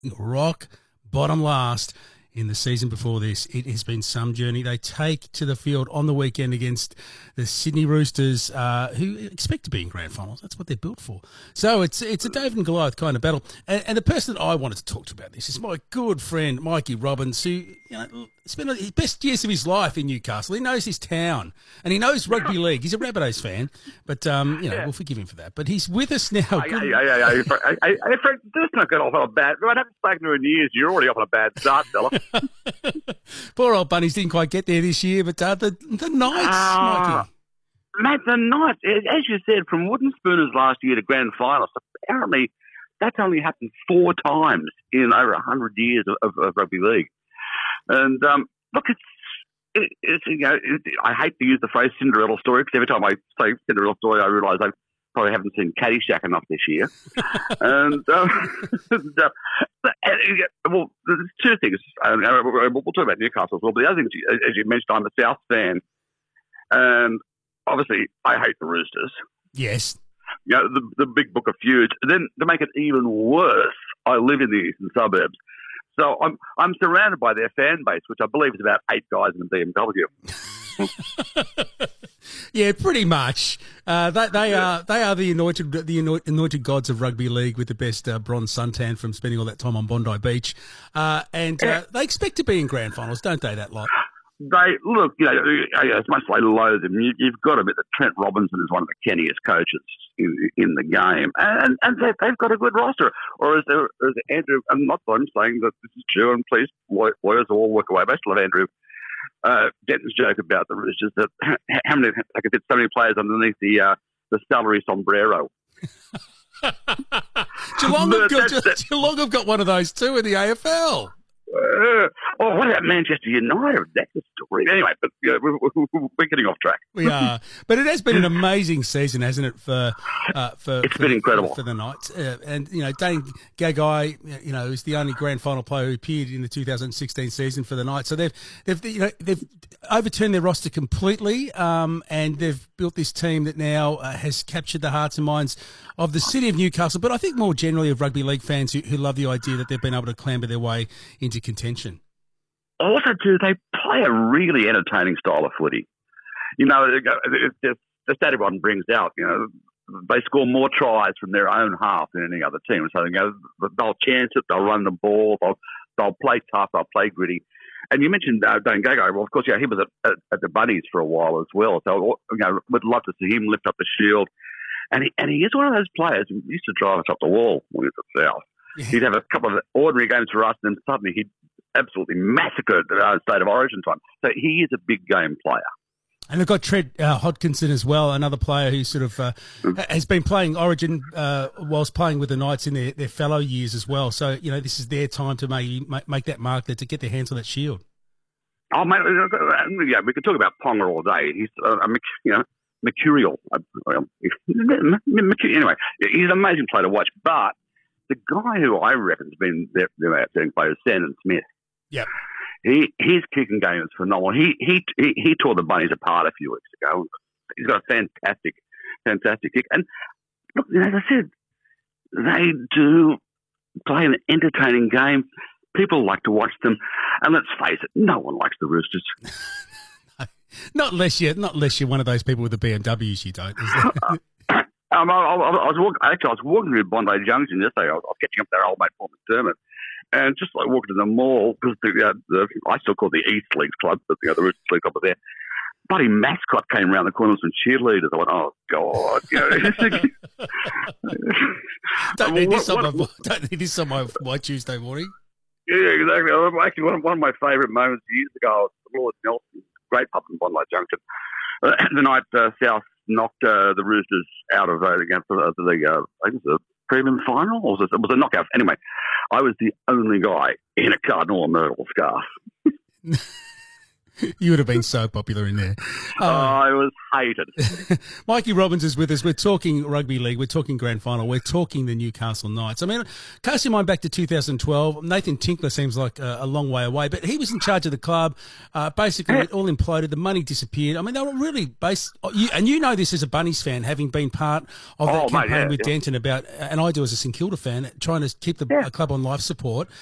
rock bottom last in the season before this. It has been some journey. They take to the field on the weekend against the Sydney Roosters, who expect to be in grand finals. That's what they're built for. So it's a David and Goliath kind of battle. And the person that I wanted to talk to about this is my good friend, Mikey Robbins, who spent his best years of his life in Newcastle. He knows his town and he knows rugby league. He's a Rabbitohs fan, but we'll forgive him for that. But he's with us now. Hey, Frank, let's not get off on a bad. I haven't spoken to in years. You're already off on a bad start, fella. Poor old Bunnies didn't quite get there this year, but the Knights, Mikey. Mate, the Knights, as you said, from Wooden Spooners last year to grand finals, apparently that's only happened 4 times in over 100 years of rugby league. And look, I hate to use the phrase Cinderella story because every time I say Cinderella story, I realise I probably haven't seen Caddyshack enough this year. And well, there's 2 things. We'll talk about Newcastle as well. But the other thing, as you mentioned, I'm a South fan, and obviously I hate the Roosters. Yes. The big book of feuds. Then to make it even worse, I live in the eastern suburbs. So I'm surrounded by their fan base, which I believe is about 8 guys in a BMW. Yeah, pretty much. They are the anointed gods of rugby league with the best bronze suntan from spending all that time on Bondi Beach, and they expect to be in grand finals, don't they? That lot. They look, as much as I loathe them, you've got to admit that Trent Robinson is one of the kenniest coaches in the game, and they've got a good roster. Or as Andrew, I'm saying that this is true, and please, lawyers all work away. I still love Andrew Denton's joke about the Roosters that how many I could fit so many players underneath the salary sombrero. Geelong have got one of those too in the AFL. What about Manchester United? That's a story. Anyway, but we're getting off track. We are, but it has been an amazing season, hasn't it? It's been incredible for the Knights, and Dane Gagai, is the only grand final player who appeared in the 2016 season for the Knights. So they've overturned their roster completely, and they've built this team that now has captured the hearts and minds of the city of Newcastle, but I think more generally of rugby league fans who love the idea that they've been able to clamber their way into contention. Also, too, they play a really entertaining style of footy. The stat everyone brings out, they score more tries from their own half than any other team. So, they'll chance it, they'll run the ball, they'll play tough, they'll play gritty. And you mentioned Dane Gagai. Well, of course, he was at the Bunnies for a while as well. So, we'd love to see him lift up the shield. And he is one of those players who used to drive us up the wall when he was at South. Yeah. He'd have a couple of ordinary games for us, and then suddenly he'd absolutely massacred the State of Origin time. So he is a big game player. And they've got Trent Hodkinson as well, another player who sort of has been playing Origin whilst playing with the Knights in their fellow years as well. So, this is their time to make that mark there, to get their hands on that shield. Oh, mate, we could talk about Ponga all day. He's, mercurial. Anyway, he's an amazing player to watch. But the guy who I reckon has been their outstanding player is Sandon Smith. Yeah. His kicking game is phenomenal. He tore the Bunnies apart a few weeks ago. He's got a fantastic kick. And look, as I said, they do play an entertaining game. People like to watch them. And let's face it, no one likes the Roosters. Not unless you're one of those people with the BMWs. You don't. I was walking through Bondi Junction yesterday. I was catching up with our old mate Paul McDermott, and just like walking to the mall because I still call it the East Leagues Club, but the Roosters League Club was there. Buddy mascot came around the corner with some cheerleaders. I went, oh God! Don't need this on my Tuesday morning. Yeah, exactly. Actually, one of my favourite moments years ago was Lord Nelson, great pub in Bondi Junction. The night South knocked the Roosters out of I think it was the premium final, or it was a knockout. Anyway, I was the only guy in a Cardinal and Myrtle scarf. You would have been so popular in there. I was hated. Mikey Robbins is with us. We're talking rugby league. We're talking grand final. We're talking the Newcastle Knights. I mean, cast your mind back to 2012. Nathan Tinkler seems like a long way away, but he was in charge of the club. Basically, it all imploded. The money disappeared. I mean, they were really based. And you know this as a Bunnies fan, having been part of that campaign with Denton about, and I do as a St Kilda fan, trying to keep the club on life support.